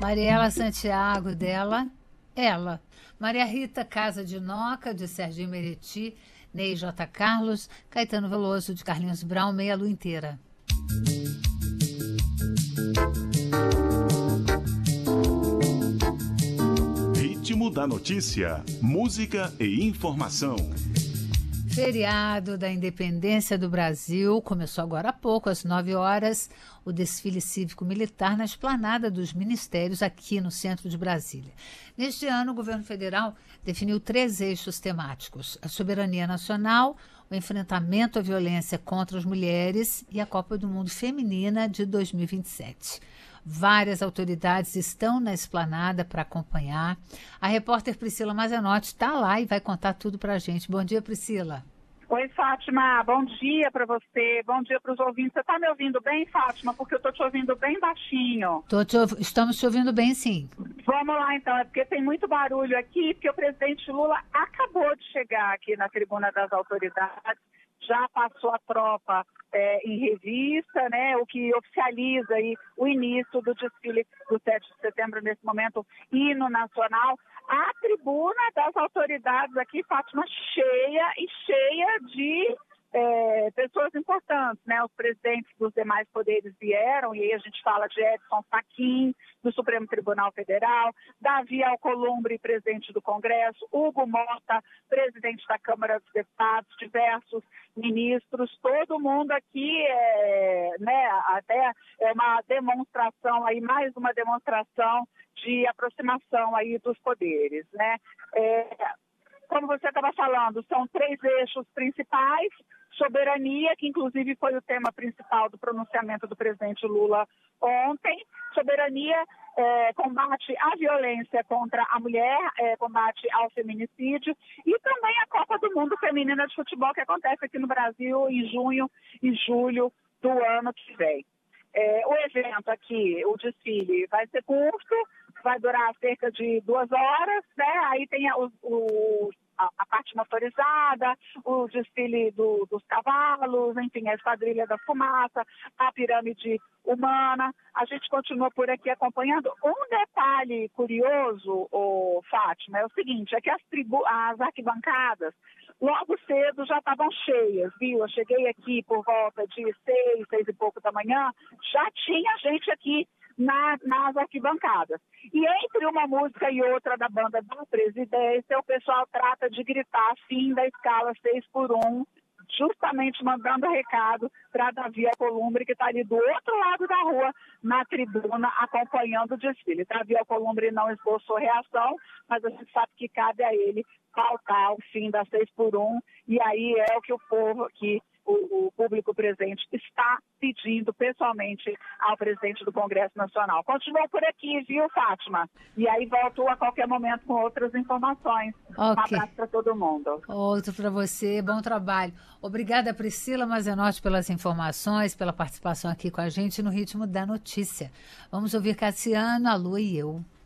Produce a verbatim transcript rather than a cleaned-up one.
Mariela Santiago, dela, ela. Maria Rita Casa de Noca, de Serginho Meriti. Ney J. Carlos. Caetano Veloso, de Carlinhos Brown, Meia Lua Inteira. Ritmo da notícia, música e informação. Feriado da Independência do Brasil começou agora há pouco, às nove horas, o desfile cívico-militar na esplanada dos ministérios aqui no centro de Brasília. Neste ano, o governo federal definiu três eixos temáticos: a soberania nacional, o enfrentamento à violência contra as mulheres e a Copa do Mundo Feminina de dois mil e vinte e sete. Várias autoridades estão na esplanada para acompanhar. A repórter Priscila Mazenotti está lá e vai contar tudo para a gente. Bom dia, Priscila. Oi, Fátima. Bom dia para você. Bom dia para os ouvintes. Você está me ouvindo bem, Fátima? Porque eu estou te ouvindo bem baixinho. Tô te ouv... Estamos te ouvindo bem, sim. Vamos lá, então. É porque tem muito barulho aqui, porque o presidente Lula acabou de chegar aqui na tribuna das autoridades. Já passou a tropa é, em revista, né, o que oficializa aí o início do desfile do sete de setembro, nesse momento, hino nacional. A tribuna das autoridades aqui, Fátima, cheia e cheia de é, pessoas importantes, né? Os presidentes dos demais poderes vieram, e aí a gente fala de Edson Fachin, do Supremo Tribunal Federal, Davi Alcolumbre, presidente do Congresso, Hugo Mota, presidente da Câmara dos Deputados, diversos ministros, todo mundo aqui, é, né, até é uma demonstração, aí, mais uma demonstração de aproximação aí dos poderes, né? É, como você estava falando, são três eixos principais: soberania, que inclusive foi o tema principal do pronunciamento do presidente Lula ontem. Soberania, é, combate à violência contra a mulher, é, combate ao feminicídio, e também a Copa do Mundo Feminina de Futebol, que acontece aqui no Brasil em junho e julho do ano que vem. É, o evento aqui, o desfile, vai ser curto, vai durar cerca de duas horas, né? Aí tem o, o, a, a parte motorizada, o desfile do, dos cavalos, enfim, a Esquadrilha da Fumaça, a pirâmide humana. A gente continua por aqui acompanhando. Um detalhe curioso, ô, Fátima, é o seguinte: é que as, tribu, as arquibancadas logo cedo já estavam cheias, viu? Eu cheguei aqui por volta de seis, seis e pouco da manhã, já tinha gente aqui na, nas arquibancadas. E entre uma música e outra da banda da presidência, o pessoal trata de gritar fim da escala seis por um, justamente mandando recado para Davi Alcolumbre, que está ali do outro lado da rua, na tribuna, acompanhando o desfile. Davi Alcolumbre não esboçou reação, mas a gente sabe que cabe a ele pautar o fim da seis por um, e aí é o que o povo aqui, o, o público presente, está pedindo pessoalmente ao presidente do Congresso Nacional. Continua por aqui, viu, Fátima? E aí volto a qualquer momento com outras informações. Okay. Um abraço para todo mundo. Outro para você, bom trabalho. Obrigada, Priscila Mazenotti, pelas informações, pela participação aqui com a gente no Ritmo da Notícia. Vamos ouvir Cassiano, a Lua e eu.